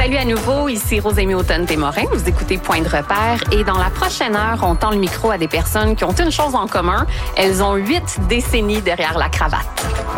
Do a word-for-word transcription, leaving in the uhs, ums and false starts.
Salut à nouveau, ici Rosémie Automne-Desmorin. Vous écoutez Point de repère et dans la prochaine heure, on tend le micro à des personnes qui ont une chose en commun. Elles ont huit décennies derrière la cravate.